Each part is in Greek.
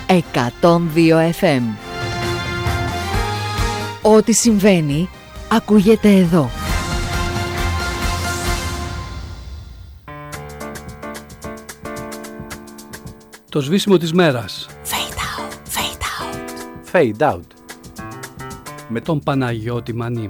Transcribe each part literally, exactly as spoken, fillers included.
εκατόν δύο εφ εμ. Ό,τι συμβαίνει, ακούγεται εδώ. Το σβήσιμο της μέρας. Fade out, fade out. Fade out. Με τον Παναγιώτη Μανί.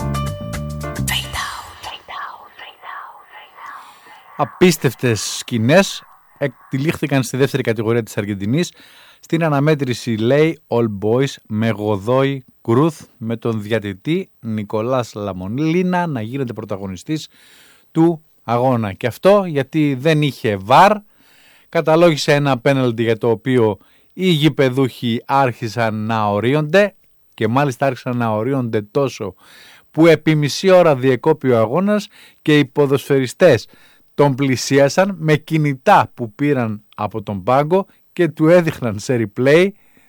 Απίστευτες σκηνές εκτυλίχθηκαν στη δεύτερη κατηγορία της Αργεντινής. Στην αναμέτρηση λέει All Boys με Γοδόη Κρούθ με τον διαιτητή Νικολάς Λαμολίνα να γίνεται πρωταγωνιστής του αγώνα. Και αυτό γιατί δεν είχε βαρ, καταλόγησε ένα πέναλτι για το οποίο οι γηπεδούχοι άρχισαν να ορίονται και μάλιστα άρχισαν να ορίονται τόσο που επί μισή ώρα διεκόπη ο αγώνας και οι ποδοσφαιριστές τον πλησίασαν με κινητά που πήραν από τον πάγκο και του έδειχναν σε replay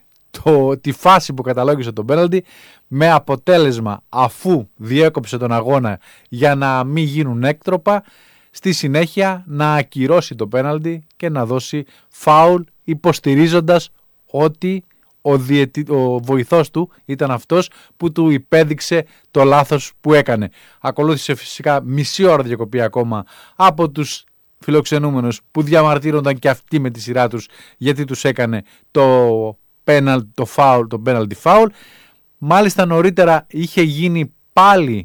το, τη φάση που καταλόγησε τον πέναλτι, με αποτέλεσμα, αφού διέκοψε τον αγώνα για να μην γίνουν έκτροπα, στη συνέχεια να ακυρώσει το πέναλτι και να δώσει φάουλ, υποστηρίζοντας ότι ο, διαιτή, ο βοηθός του ήταν αυτός που του υπέδειξε το λάθος που έκανε. Ακολούθησε φυσικά μισή ώρα διακοπή ακόμα από τους φιλοξενούμενους που διαμαρτύρονταν και αυτοί με τη σειρά τους γιατί τους έκανε το penalty, το foul, το penalty foul. Μάλιστα νωρίτερα είχε γίνει πάλι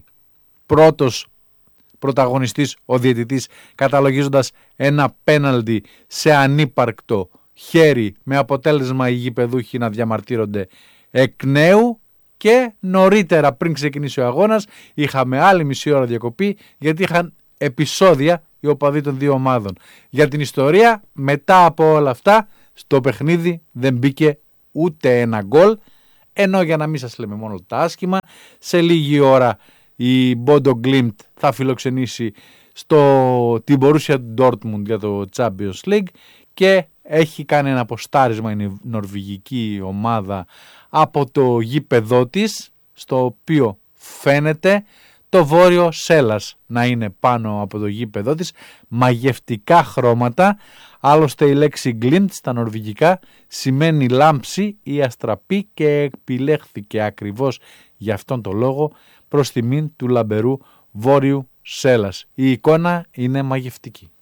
πρώτος πρωταγωνιστής ο διαιτητής, καταλογίζοντας ένα penalty σε ανύπαρκτο χέρι, με αποτέλεσμα οι γηπεδούχοι να διαμαρτύρονται εκ νέου. Και νωρίτερα, πριν ξεκινήσει ο αγώνας, είχαμε άλλη μισή ώρα διακοπή γιατί είχαν επεισόδια οι οπαδοί των δύο ομάδων. Για την ιστορία, μετά από όλα αυτά, στο παιχνίδι δεν μπήκε ούτε ένα γκολ, ενώ για να μην σας λέμε μόνο τα άσχημα, σε λίγη ώρα η Μπόντο Γκλίμπτ θα φιλοξενήσει στο, την Μπορούσια Ντόρτμουντ για το Champions League και έχει κάνει ένα αποστάρισμα η νορβηγική ομάδα από το γήπεδό της, στο οποίο φαίνεται το βόρειο Σέλας να είναι πάνω από το γήπεδό της, μαγευτικά χρώματα. Άλλωστε η λέξη Glimt στα νορβηγικά σημαίνει λάμψη ή αστραπή και επιλέχθηκε ακριβώς για αυτόν τον λόγο προς τιμήν του λαμπερού βόρειου Σέλας. Η εικόνα είναι μαγευτική.